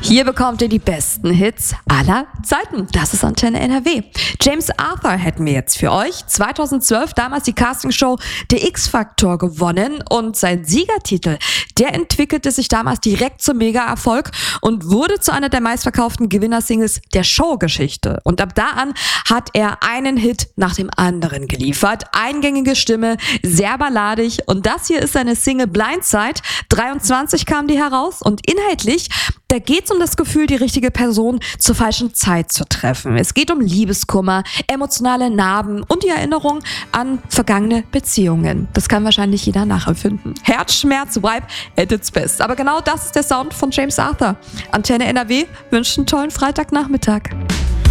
Hier bekommt ihr die besten Hits aller Zeiten. Das ist Antenne NRW. James Arthur hätten wir jetzt für euch. 2012 damals die Castingshow Der X-Factor gewonnen und sein Siegertitel, der entwickelte sich damals direkt zum Mega-Erfolg und wurde zu einer der meistverkauften Gewinnersingles der Showgeschichte. Und ab da an hat er einen Hit nach dem anderen geliefert. Eingängige Stimme, sehr balladig, und das hier ist seine Single Blindside. 23 kam die heraus und inhaltlich, da geht es um das Gefühl, die richtige Person zur falschen Zeit zu treffen. Es geht um Liebeskummer, emotionale Narben und die Erinnerung an vergangene Beziehungen. Das kann wahrscheinlich jeder nachempfinden. Herzschmerz, Vibe at its best. Aber genau das ist der Sound von James Arthur. Antenne NRW wünscht einen tollen Freitagnachmittag.